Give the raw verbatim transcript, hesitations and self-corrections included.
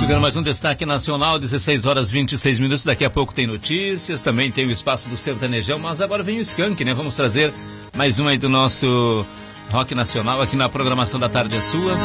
Chegando mais um destaque nacional, dezesseis horas e vinte e seis minutos. Daqui a pouco tem notícias, também tem o espaço do Sertanejão, mas agora vem o Skank, né? Vamos trazer mais um aí do nosso rock nacional aqui na programação da Tarde é Sua.